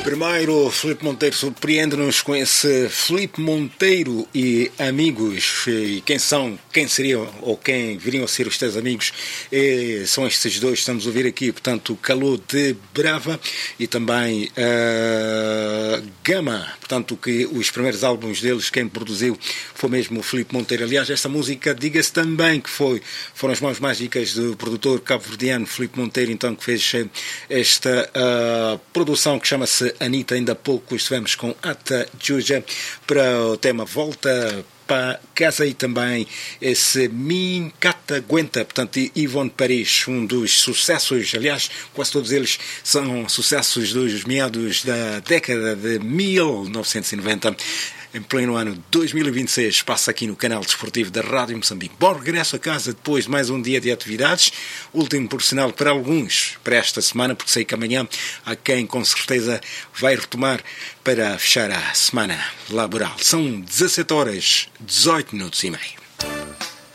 Primeiro, Filipe Monteiro surpreende-nos com esse Filipe Monteiro e amigos. E quem seriam ou quem viriam a ser os teus amigos? São estes dois que estamos a ouvir aqui, portanto, Calor de Brava e também Gama. Portanto, que os primeiros álbuns deles, quem produziu foi mesmo o Filipe Monteiro. Aliás, esta música, diga-se também que foram as mãos mágicas do produtor cabo-verdiano Filipe Monteiro, então, que fez esta produção que chama-se Anitta. Ainda há pouco estivemos com Ata Juja para o tema Volta para Casa e também esse Min Cata Aguenta, portanto, Ivone Paris, um dos sucessos, aliás, quase todos eles são sucessos dos meados da década de 1990. Em pleno ano 2026, passa aqui no canal desportivo da Rádio Moçambique. Bom regresso a casa depois de mais um dia de atividades, último por sinal para alguns para esta semana, porque sei que amanhã há quem com certeza vai retomar para fechar a semana laboral. São 17 horas, 18 minutos e meio.